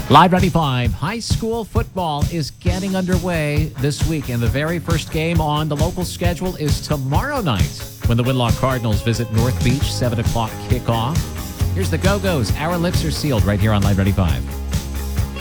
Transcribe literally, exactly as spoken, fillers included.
Live ninety-five, high school football is getting underway this week, and the very first game on the local schedule is tomorrow night when the Winlock Cardinals visit North Beach, seven o'clock kickoff. Here's the Go-Go's. Our lips are sealed right here on Live ninety-five.